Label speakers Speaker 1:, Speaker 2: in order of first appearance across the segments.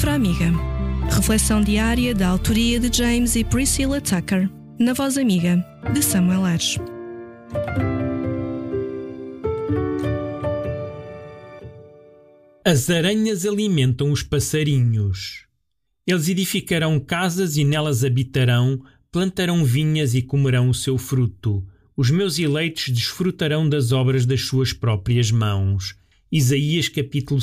Speaker 1: Palavra Amiga. Reflexão diária da autoria de James e Priscilla Tucker, na voz amiga de Samuel Ares.
Speaker 2: As aranhas alimentam os passarinhos. Eles edificarão casas e nelas habitarão, plantarão vinhas e comerão o seu fruto. Os meus eleitos desfrutarão das obras das suas próprias mãos. Isaías capítulo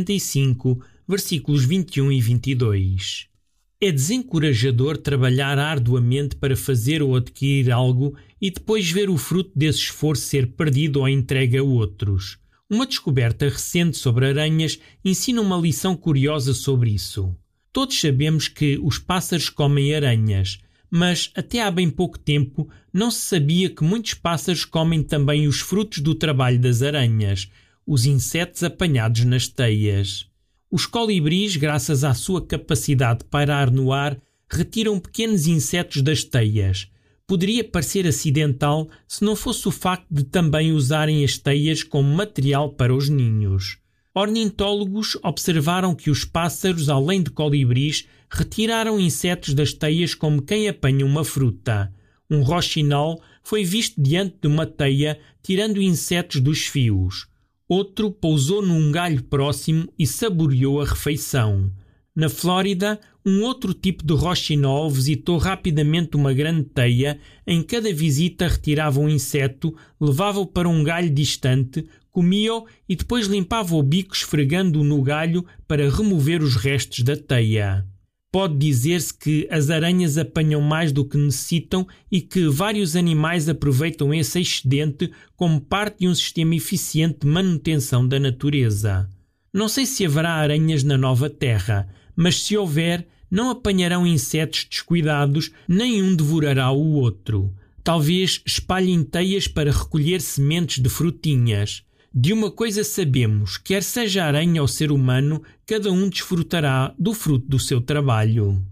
Speaker 2: 65, versículos 21 e 22. É desencorajador trabalhar arduamente para fazer ou adquirir algo e depois ver o fruto desse esforço ser perdido ou entregue a outros. Uma descoberta recente sobre aranhas ensina uma lição curiosa sobre isso. Todos sabemos que os pássaros comem aranhas, mas até há bem pouco tempo não se sabia que muitos pássaros comem também os frutos do trabalho das aranhas, os insetos apanhados nas teias. Os colibris, graças à sua capacidade de pairar no ar, retiram pequenos insetos das teias. Poderia parecer acidental se não fosse o facto de também usarem as teias como material para os ninhos. Ornitólogos observaram que os pássaros, além de colibris, retiraram insetos das teias como quem apanha uma fruta. Um roxinol foi visto diante de uma teia tirando insetos dos fios. Outro pousou num galho próximo e saboreou a refeição. Na Flórida, um outro tipo de roxinol visitou rapidamente uma grande teia. Em cada visita retirava um inseto, levava-o para um galho distante, comia-o e depois limpava o bico esfregando-o no galho para remover os restos da teia. Pode dizer-se que as aranhas apanham mais do que necessitam e que vários animais aproveitam esse excedente como parte de um sistema eficiente de manutenção da natureza. Não sei se haverá aranhas na nova terra, mas se houver, não apanharão insetos descuidados, nem um devorará o outro. Talvez espalhem teias para recolher sementes de frutinhas. De uma coisa sabemos, quer seja aranha ou ser humano, cada um desfrutará do fruto do seu trabalho.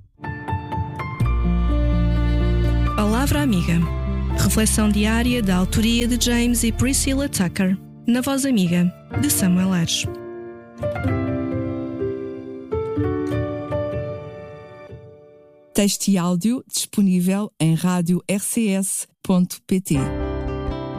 Speaker 1: Palavra Amiga. Reflexão diária da autoria de James e Priscilla Tucker, na voz amiga de Samuel Ares.
Speaker 3: Texto e áudio disponível em radio-rcs.pt.